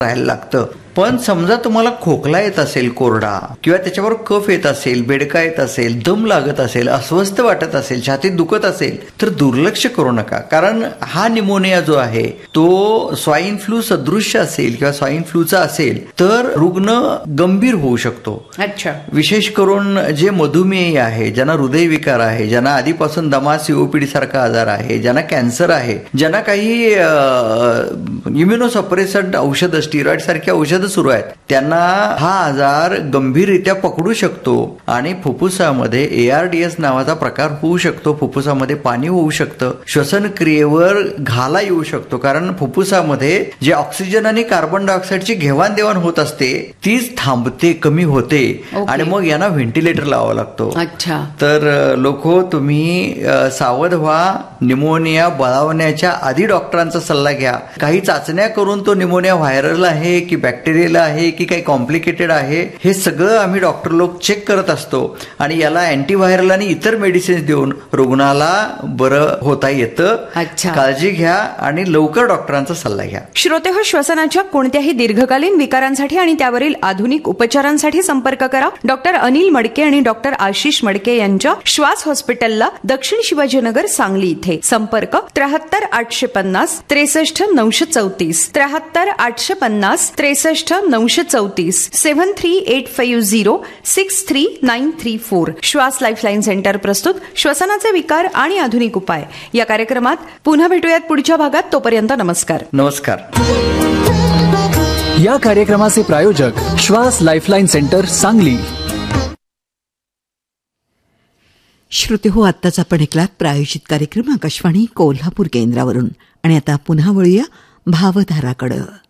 राहायला लागतं. पण समजा तुम्हाला खोकला येत असेल कोरडा, किंवा त्याच्यावर कफ येत असेल, बेडका येत असेल, दम लागत असेल, अस्वस्थ वाटत असेल, छातीत दुखत असेल, तर दुर्लक्ष करू नका. कारण हा निमोनिया जो आहे तो स्वाईन फ्लू सदृश्य असेल किंवा स्वाईन फ्लूचा असेल तर रुग्ण गंभीर होऊ शकतो. अच्छा. विशेष करून जे मधुमेही आहे, ज्यांना हृदयविकार आहे, ज्यांना आधीपासून दमा, सीओपीडी सारखा आजार आहे, ज्यांना कॅन्सर आहे, ज्यांना काही इम्युनोसप्रेसंट औषध, स्टिरॉइड सारखी औषध सुरू आहेत, त्यांना हा आजार गंभीररित्या पकडू शकतो आणि फुफ्फुसामध्ये ARDS नावाचा प्रकार होऊ शकतो. फुफ्फुसामध्ये पाणी होऊ शकतं, श्वसन क्रियेवर घाला येऊ शकतो. कारण फुफ्फुसामध्ये जे ऑक्सिजन आणि कार्बन डायऑक्साईडची घेवाणदेवाण होत असते तीच थांबते, कमी होते आणि मग यांना व्हेंटिलेटर लावावा लागतो. अच्छा. तर लोको, तुम्ही सावध व्हा. निमोनिया बळावण्याच्या आधी डॉक्टरांचा सल्ला घ्या. काही चाचण्या करून तो निमोनिया व्हायरल आहे की बॅक्टेरियल आहे की काही कॉम्प्लिकेटेड आहे हे सगळं आम्ही डॉक्टर लोक चेक करत असतो आणि याला अँटीव्हायरल आणि इतर मेडिसिन्स देऊन रुग्णाला बरं होता येतं. काळजी घ्या आणि लवकर डॉक्टरांचा सल्ला घ्या. श्रोतेहो, श्वसनाच्या कोणत्याही दीर्घकालीन विकारांसाठी आणि त्यावरील आधुनिक उपचारांसाठी संपर्क करा डॉक्टर अनिल मडके आणि डॉक्टर आशिष मडके यांच्या श्वास हॉस्पिटलला, दक्षिण शिवाजीनगर, सांगली इथे. संपर्क 73 850 63 934, 73 850 63 934, 73 850 63934. श्वास लाईफलाईन सेंटर प्रस्तुत श्वसनाचे विकार आणि आधुनिक उपाय या कार्यक्रमात पुन्हा भेटूयात पुढच्या भागात. तोपर्यंत नमस्कार. नमस्कार. या कार्यक्रमाचे प्रायोजक श्वास लाईफलाईन सेंटर, सांगली. श्रोते हो, आत्ताच आपण ऐकलात प्रायोजित कार्यक्रम आकाशवाणी कोल्हापूर केंद्रावरून. आणि आता पुन्हा वळूया भावधाराकडं.